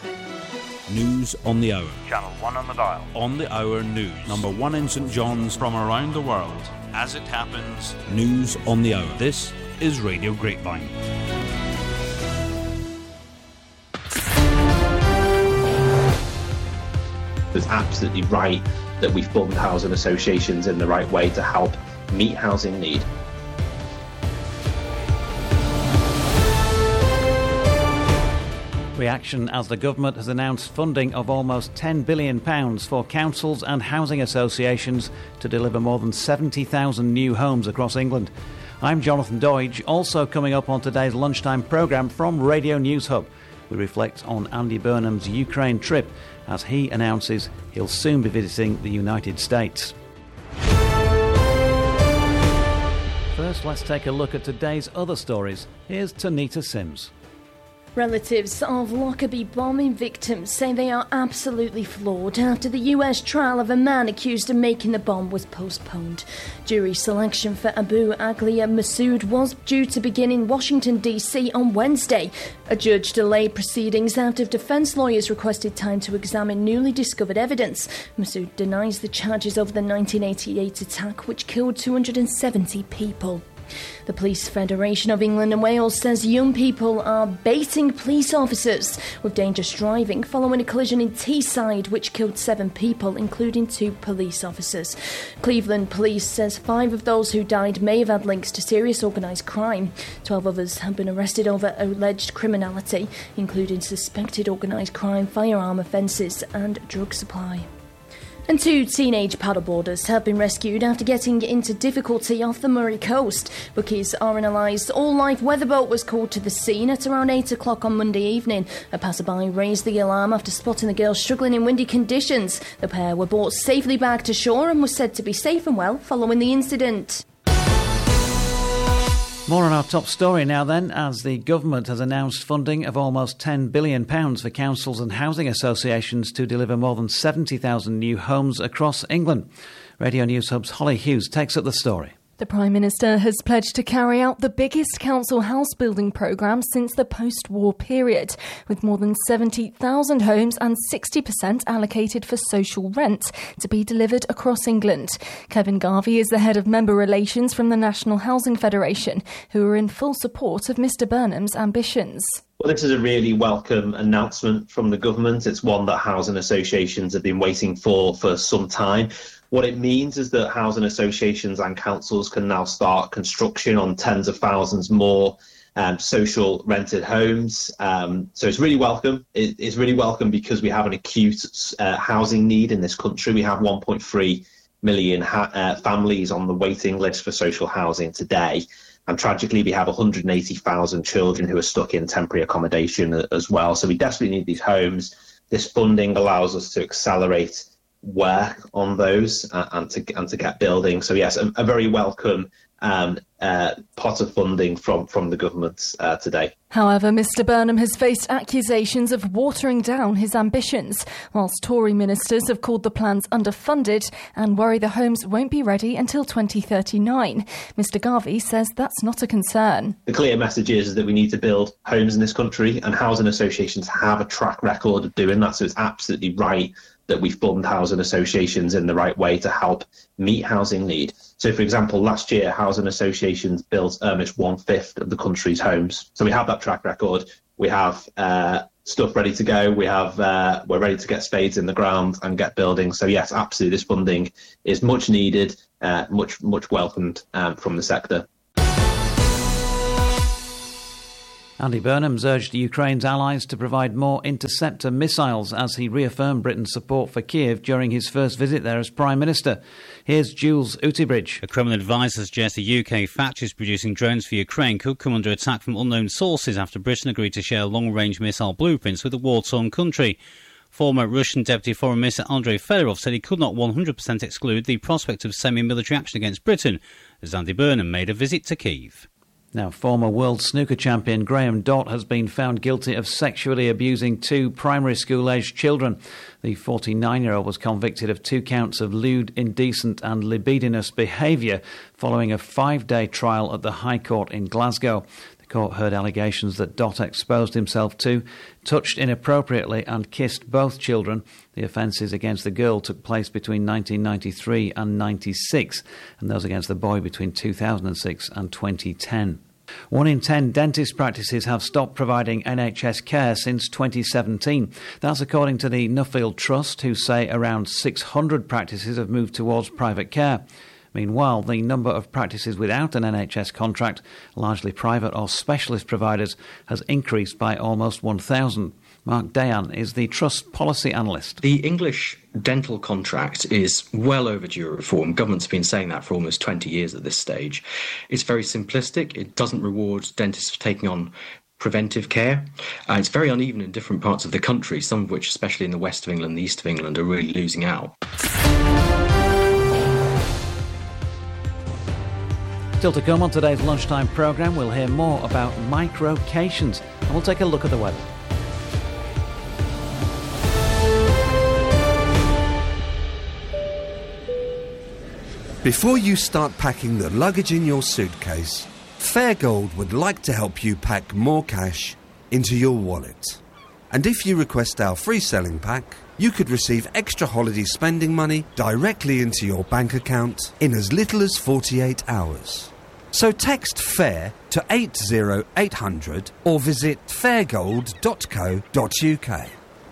News on the hour. Channel 1 on the dial. On the hour news. Number 1 in St John's. From around the world. As it happens. News on the hour. This is Radio Grapevine. It's absolutely right that we fund housing associations in the right way to help meet housing need. Reaction as the government has announced funding of almost £10 billion for councils and housing associations to deliver more than 70,000 new homes across England. I'm Jonathan Doidge. Also coming up on today's lunchtime programme from Radio News Hub, we reflect on Andy Burnham's Ukraine trip as he announces he'll soon be visiting the United States. First, let's take a look at today's other stories. Here's Tanita Sims. Relatives of Lockerbie bombing victims say they are absolutely floored after the US trial of a man accused of making the bomb was postponed. Jury selection for Abu Aghlia Massoud was due to begin in Washington, D.C. on Wednesday. A judge delayed proceedings after defence lawyers requested time to examine newly discovered evidence. Massoud denies the charges of the 1988 attack, which killed 270 people. The Police Federation of England and Wales says young people are baiting police officers with dangerous driving following a collision in Teesside which killed 7 people, including 2 police officers. Cleveland Police says 5 of those who died may have had links to serious organised crime. 12 others have been arrested over alleged criminality, including suspected organised crime, firearm offences and drug supply. And 2 teenage paddleboarders have been rescued after getting into difficulty off the Murray coast. Bookies RNLI's all-life weatherboat was called to the scene at around 8 o'clock on Monday evening. A passerby raised the alarm after spotting the girls struggling in windy conditions. The pair were brought safely back to shore and were said to be safe and well following the incident. More on our top story now then, as the government has announced funding of almost £10 billion for councils and housing associations to deliver more than 70,000 new homes across England. Radio News Hub's Holly Hughes takes up the story. The Prime Minister has pledged to carry out the biggest council house building programme since the post-war period, with more than 70,000 homes and 60% allocated for social rent to be delivered across England. Kevin Garvey is the head of member relations from the National Housing Federation, who are in full support of Mr Burnham's ambitions. Well, this is a really welcome announcement from the government. It's one that housing associations have been waiting for some time. What it means is that housing associations and councils can now start construction on tens of thousands more social rented homes. So it's really welcome. It's really welcome because we have an acute housing need in this country. We have 1.3 million families on the waiting list for social housing today. And tragically, we have 180,000 children who are stuck in temporary accommodation as well. So we desperately need these homes. This funding allows us to accelerate work on those and to get building. So yes, a very welcome pot of funding from the government today. However, Mr Burnham has faced accusations of watering down his ambitions, whilst Tory ministers have called the plans underfunded and worry the homes won't be ready until 2039. Mr Garvey says that's not a concern. The clear message is that we need to build homes in this country, and housing associations have a track record of doing that, so it's absolutely right that we fund housing associations in the right way to help meet housing need. So, for example, last year, housing associations built almost 1/5 of the country's homes. So we have that track record. We have stuff ready to go. We're ready to get spades in the ground and get building. So yes, absolutely, this funding is much needed, much welcomed from the sector. Andy Burnham's urged Ukraine's allies to provide more interceptor missiles as he reaffirmed Britain's support for Kiev during his first visit there as Prime Minister. Here's Jules Utibridge. A Kremlin advisor suggests the UK factories producing drones for Ukraine could come under attack from unknown sources after Britain agreed to share long-range missile blueprints with the war-torn country. Former Russian Deputy Foreign Minister Andrei Fedorov said he could not 100% exclude the prospect of semi-military action against Britain as Andy Burnham made a visit to Kyiv. Now, former world snooker champion Graham Dott has been found guilty of sexually abusing 2 primary school-aged children. The 49-year-old was convicted of 2 counts of lewd, indecent and libidinous behaviour following a 5-day trial at the High Court in Glasgow. The Court heard allegations that Dot exposed himself to, touched inappropriately and kissed both children. The offences against the girl took place between 1993 and 96, and those against the boy between 2006 and 2010. 1 in 10 dentist practices have stopped providing NHS care since 2017. That's according to the Nuffield Trust, who say around 600 practices have moved towards private care. Meanwhile, the number of practices without an NHS contract, largely private or specialist providers, has increased by almost 1,000. Mark Dayan is the Trust policy analyst. The English dental contract is well overdue reform. Government's been saying that for almost 20 years at this stage. It's very simplistic. It doesn't reward dentists for taking on preventive care. It's very uneven in different parts of the country, some of which, especially in the west of England, the east of England, are really losing out. Still to come on today's lunchtime programme, we'll hear more about microcations and we'll take a look at the weather. Before you start packing the luggage in your suitcase, Fairgold would like to help you pack more cash into your wallet. And if you request our free selling pack, you could receive extra holiday spending money directly into your bank account in as little as 48 hours. So text FAIR to 80800 or visit fairgold.co.uk.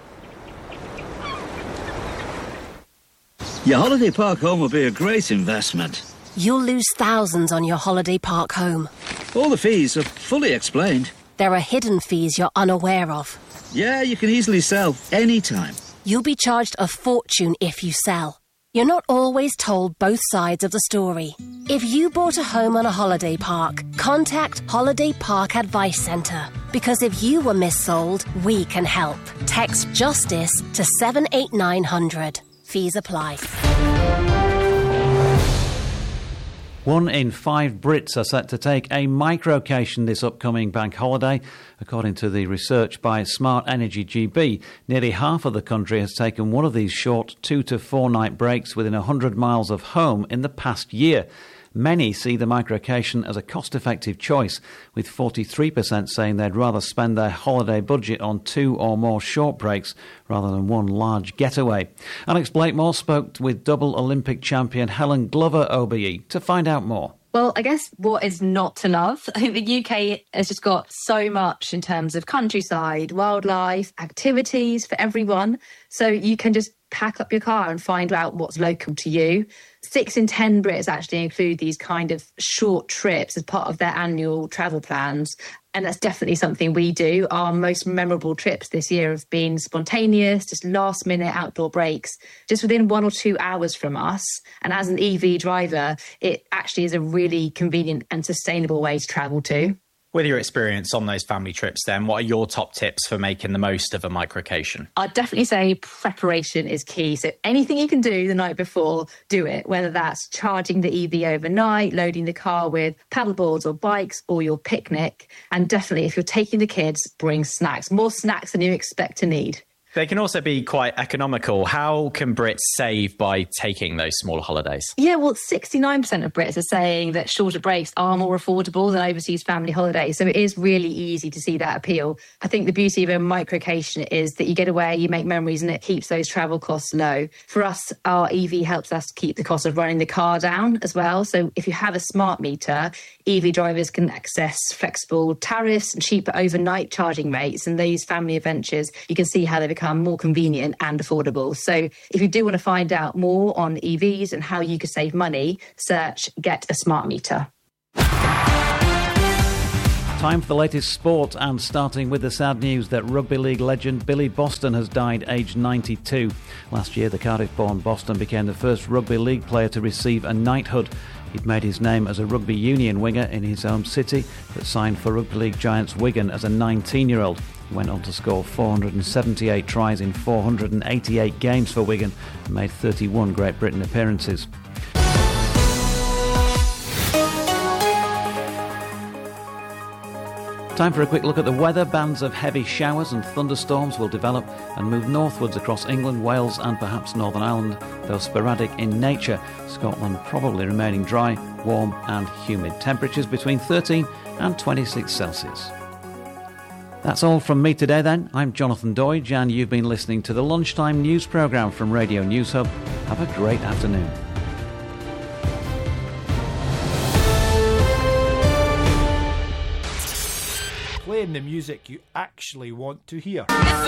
Your holiday park home will be a great investment. You'll lose thousands on your holiday park home. All the fees are fully explained. There are hidden fees you're unaware of. Yeah, you can easily sell anytime. You'll be charged a fortune if you sell. You're not always told both sides of the story. If you bought a home on a holiday park, contact Holiday Park Advice Centre. Because if you were missold, we can help. Text JUSTICE to 78900. Fees apply. 1 in 5 Brits are set to take a microcation this upcoming bank holiday. According to the research by Smart Energy GB, nearly half of the country has taken one of these short 2 to 4 night breaks within 100 miles of home in the past year. Many see the microcation as a cost-effective choice, with 43% saying they'd rather spend their holiday budget on 2 or more short breaks rather than one large getaway. Alex Blakemore spoke with double Olympic champion Helen Glover OBE to find out more. Well, I guess what is not to love? I think the UK has just got so much in terms of countryside, wildlife, activities for everyone. So you can just pack up your car and find out what's local to you. 6 in 10 Brits actually include these kind of short trips as part of their annual travel plans. And that's definitely something we do. Our most memorable trips this year have been spontaneous, just last minute outdoor breaks, just within 1 or 2 hours from us. And as an EV driver, it actually is a really convenient and sustainable way to travel too. With your experience on those family trips then, what are your top tips for making the most of a microcation? I'd definitely say preparation is key. So anything you can do the night before, do it. Whether that's charging the EV overnight, loading the car with paddleboards or bikes, or your picnic. And definitely, if you're taking the kids, bring snacks. More snacks than you expect to need. They can also be quite economical. How can Brits save by taking those smaller holidays? Yeah, well, 69% of Brits are saying that shorter breaks are more affordable than overseas family holidays. So it is really easy to see that appeal. I think the beauty of a microcation is that you get away, you make memories, and it keeps those travel costs low. For us, our EV helps us keep the cost of running the car down as well. So if you have a smart meter, EV drivers can access flexible tariffs and cheaper overnight charging rates. And these family adventures, you can see how they become more convenient and affordable. So if you do want to find out more on EVs and how you could save money, search Get a Smart Meter. Time for the latest sport, and starting with the sad news that rugby league legend Billy Boston has died aged 92. Last year, the Cardiff-born Boston became the first rugby league player to receive a knighthood. He'd made his name as a rugby union winger in his home city, but signed for rugby league giants Wigan as a 19-year-old. He went on to score 478 tries in 488 games for Wigan and made 31 Great Britain appearances. Time for a quick look at the weather. Bands of heavy showers and thunderstorms will develop and move northwards across England, Wales and perhaps Northern Ireland, though sporadic in nature. Scotland probably remaining dry, warm and humid. Temperatures between 13 and 26 Celsius. That's all from me today then. I'm Jonathan Doidge and you've been listening to the Lunchtime News Programme from Radio News Hub. Have a great afternoon. Playing the music you actually want to hear.